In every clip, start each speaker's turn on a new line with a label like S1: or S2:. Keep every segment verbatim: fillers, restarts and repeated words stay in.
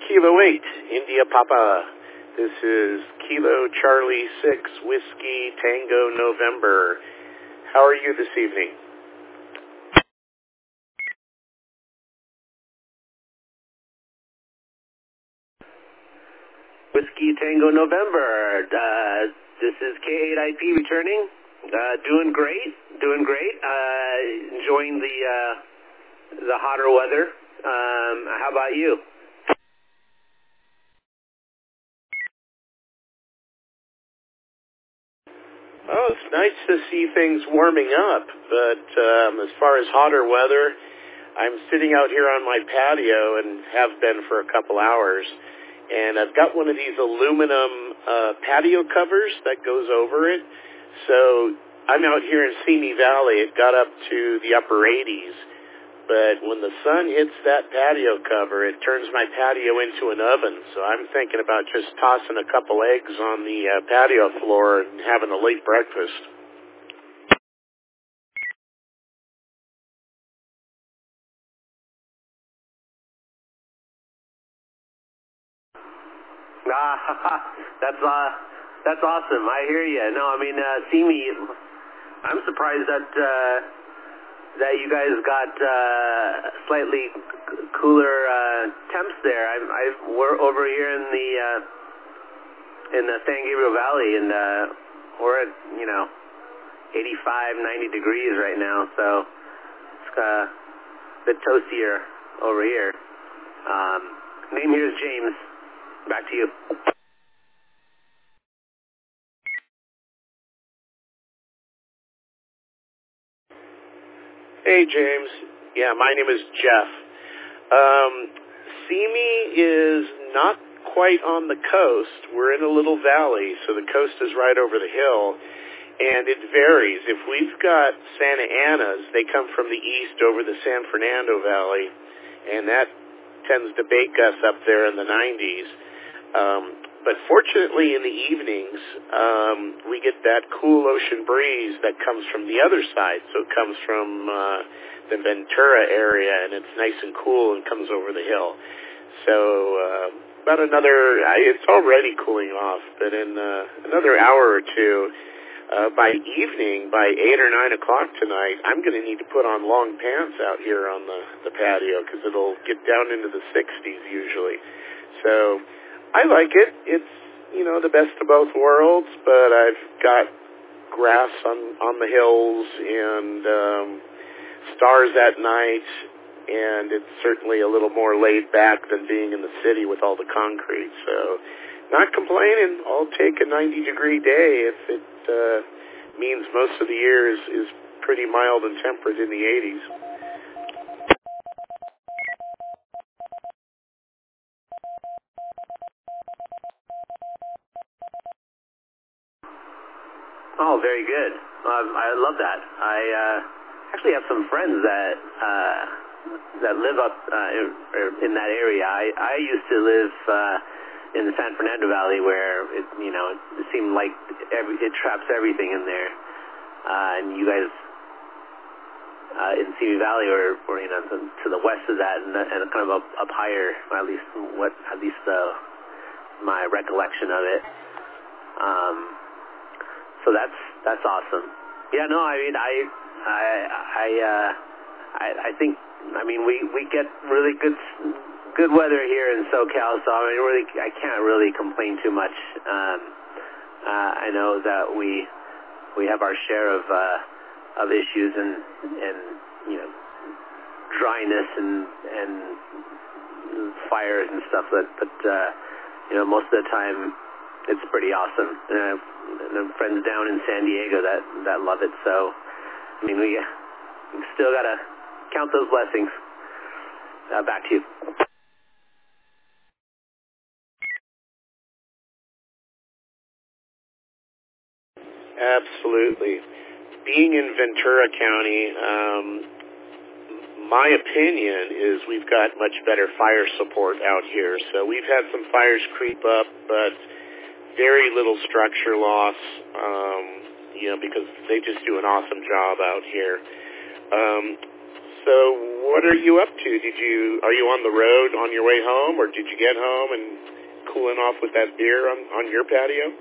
S1: Kilo eight, India Papa. This is Kilo Charlie six, Whiskey Tango November. How are you this evening? Whiskey Tango November. Uh, this is K eight I P returning. Uh, doing great, doing great. Uh, enjoying the uh, the hotter weather. Um, how about you? Oh, it's nice to see things warming up, but um, as far as hotter weather, I'm sitting out here on my patio and have been for a couple hours, and I've got one of these aluminum uh, patio covers that goes over it. So I'm out here in Simi Valley. It got up to the upper eighties, but when the sun hits that patio cover, it turns my patio into an oven. So I'm thinking about just tossing a couple eggs on the uh, patio floor and having a late breakfast. Ah, that's uh, that's awesome. I hear you. No, I mean, uh, Simi, I'm surprised that uh, that you guys got uh, slightly c- cooler uh, temps there. I'm I've, we're over here in the uh, in the San Gabriel Valley, and uh, we're at you know eighty-five, ninety degrees right now, so it's uh, a bit toastier over here. Um, name here is James. Back to you. Hey, James. Yeah, my name is Jeff. Um, Simi is not quite on the coast. We're in a little valley, so the coast is right over the hill, and it varies. If we've got Santa Anas, they come from the east over the San Fernando Valley, and that tends to bake us up there in the nineties. Um, but fortunately, in the evenings, um, we get that cool ocean breeze that comes from the other side. So it comes from uh, the Ventura area, and it's nice and cool and comes over the hill. So uh, about another, it's already cooling off, but in uh, another hour or two, uh, by evening, by eight or nine o'clock tonight, I'm going to need to put on long pants out here on the, the patio because it'll get down into the sixties usually. So I like it. It's, you know, the best of both worlds, but I've got grass on, on the hills and um, stars at night, and it's certainly a little more laid back than being in the city with all the concrete. So not complaining. I'll take a ninety-degree day if it uh, means most of the year is, is pretty mild and temperate in the eighties. Oh, very good. Um, I love that. I uh, actually have some friends that uh, that live up uh, in, in that area. I, I used to live uh, in the San Fernando Valley, where it, you know, it seemed like every, it traps everything in there. Uh, and you guys uh, in Simi Valley, or, or you know, to, to the west of that, and, and kind of up, up higher, at least what at least uh, my recollection of it. Um, So that's that's awesome. Yeah, no, I mean, I I I uh, I, I think I mean we, we get really good good weather here in SoCal, so I mean really I can't really complain too much. Um, uh, I know that we we have our share of uh, of issues and and you know dryness and and fires and stuff, but but uh, you know most of the time it's pretty awesome. Uh, and I have friends down in San Diego that, that love it. So, I mean, we, we still got to count those blessings. Uh, back to you. Absolutely. Being in Ventura County, um, my opinion is we've got much better fire support out here. So we've had some fires creep up, but very little structure loss, um, you know, because they just do an awesome job out here. Um, So what are you up to? Did you are you on the road on your way home, or did you get home and cooling off with that beer on, on your patio?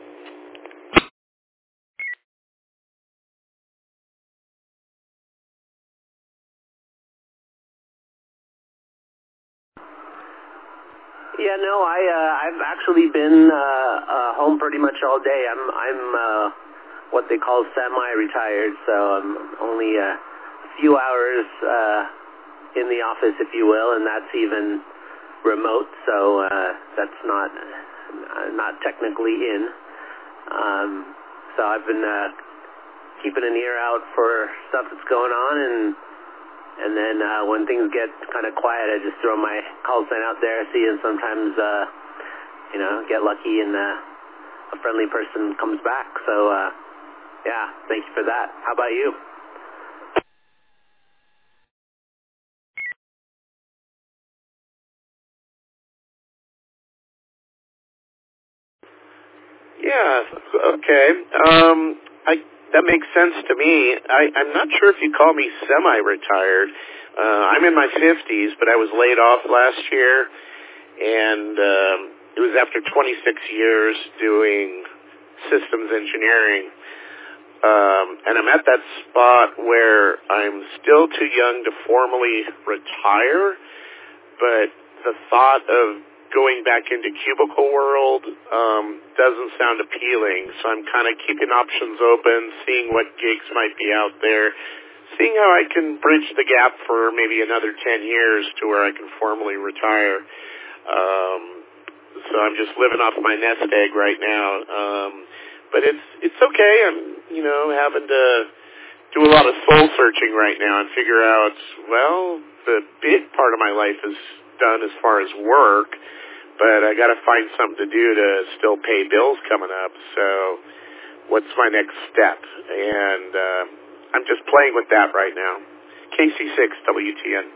S2: Yeah, no, I uh, I've actually been uh, uh, home pretty much all day. I'm I'm uh, what they call semi-retired, so I'm only a few hours uh, in the office, if you will, and that's even remote. So uh, that's not uh, not technically in. Um, so I've been uh, keeping an ear out for stuff that's going on, and and then uh, when things get kind of quiet, I just throw my call sign out there, see, and sometimes uh, you know get lucky and uh, a friendly person comes back. So uh, yeah, thank you for that. How about you?
S1: Yeah, okay. Um, I that makes sense to me. I, I'm not sure if you call me semi-retired. Uh, I'm in my fifties, but I was laid off last year, and um, it was after twenty-six years doing systems engineering. Um, and I'm at that spot where I'm still too young to formally retire, but the thought of going back into cubicle world um, doesn't sound appealing. So I'm kind of keeping options open, seeing what gigs might be out there, seeing how I can bridge the gap for maybe another ten years to where I can formally retire. Um, so I'm just living off my nest egg right now. Um, but it's it's okay. I'm you know having to do a lot of soul searching right now and figure out, well, the big part of my life is done as far as work, but I got to find something to do to still pay bills coming up. So what's my next step? And uh, I'm just playing with that right now. K C six W T N.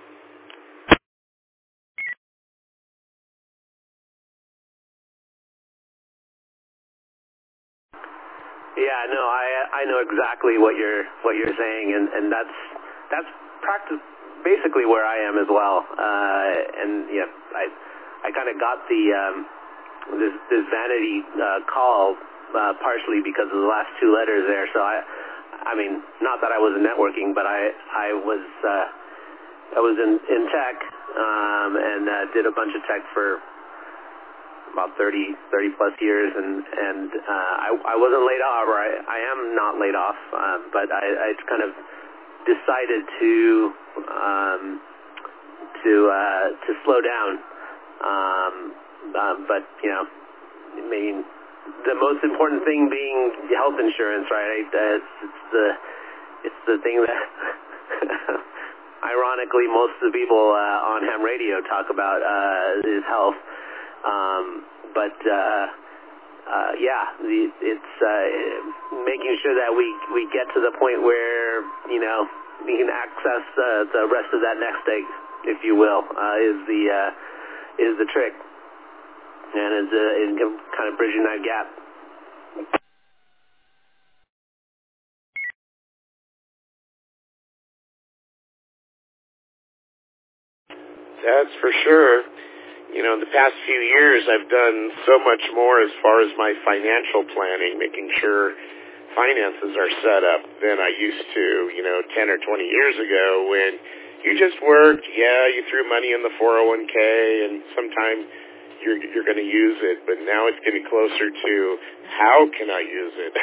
S2: Yeah, no, I I know exactly what you're what you're saying, and, and that's that's practice basically where I am as well. Uh, and yeah, I I kind of got the um, this this vanity uh, call uh, partially because of the last two letters there. So I I mean, not that I wasn't networking, but I I was uh, I was in in tech um, and uh, did a bunch of tech for about thirty, thirty plus years, and and uh, I, I wasn't laid off, or I, I am not laid off, um, but I, I kind of decided to um, to uh, to slow down. Um, um, but you know, I mean, the most important thing being health insurance, right? Uh, it's, it's the it's the thing that ironically most of the people uh, on ham radio talk about uh, is health. Um, but uh, uh, yeah, the, it's uh, making sure that we, we get to the point where you know we can access uh, the rest of that nest egg, if you will, uh, is the uh, is the trick, and is uh, in kind of bridging that gap.
S1: That's for sure. You know, in the past few years, I've done so much more as far as my financial planning, making sure finances are set up than I used to, you know, ten or twenty years ago when you just worked, yeah, you threw money in the four oh one k, and sometimes you're, you're going to use it, but now it's getting closer to how can I use it?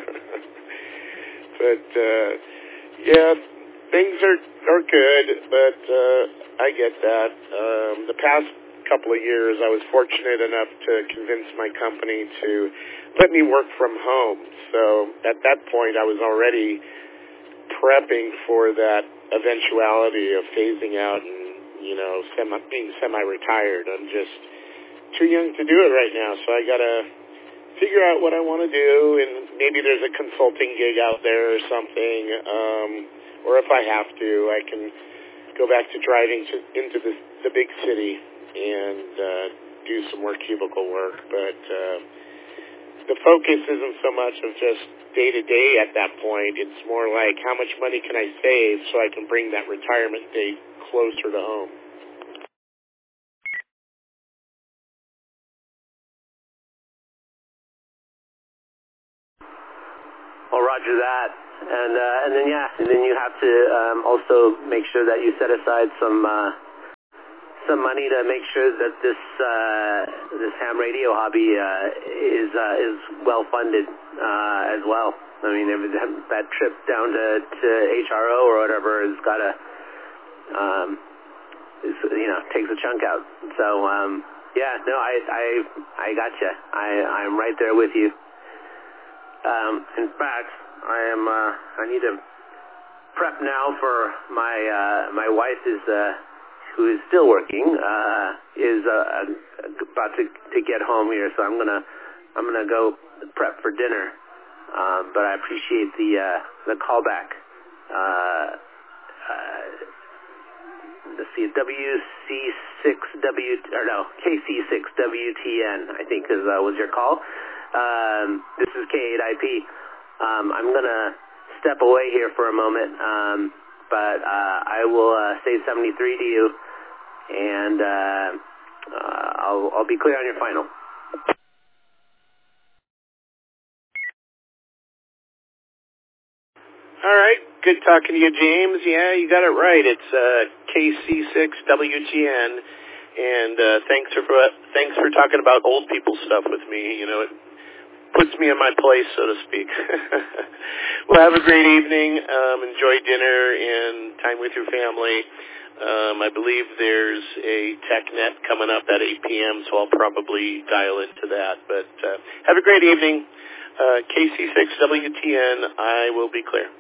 S1: But, uh, yeah, things are, are good, but uh, I get that. Um, the past couple of years, I was fortunate enough to convince my company to let me work from home. So at that point, I was already prepping for that eventuality of phasing out and, you know, semi, being semi-retired. I'm just too young to do it right now, so I got to figure out what I want to do, and maybe there's a consulting gig out there or something, um, or if I have to, I can go back to driving to, into the, the big city and uh, do some more cubicle work. But uh, the focus isn't so much of just day-to-day at that point. It's more like, how much money can I save so I can bring that retirement date closer to home?
S2: Well, roger that. And uh, and then, yeah, and then you have to um, also make sure that you set aside some uh, some money to make sure that this uh, this ham radio hobby uh, is uh, is well funded uh, as well. I mean, every, that trip down to, to H R O or whatever has got to, um, is, you know, takes a chunk out. So um, yeah, no, I I I gotcha. I I'm right there with you. Um, in fact, I am. Uh, I need to prep now for my uh, my wife is. Uh, who is still working, uh, is uh, about to, to get home here, so I'm gonna I'm gonna go prep for dinner. Um, but I appreciate the uh, the callback. Uh, uh, let's see, W C six W or no K C six W T N, I think is uh, was your call. Um, this is K eight I P. Um, I'm gonna step away here for a moment. Um, But uh, I will uh, say seventy-three to you, and uh, uh, I'll, I'll be clear on your final.
S1: All right. Good talking to you, James. Yeah, you got it right. It's uh, K C six W T N, and uh, thanks for thanks for talking about old people stuff with me. You know, it puts me in my place, so to speak. Well, have a great evening. Um, enjoy dinner and time with your family. Um, I believe there's a TechNet coming up at eight p.m., so I'll probably dial into that. But uh, have a great evening. Uh, K C six W T N, I will be clear.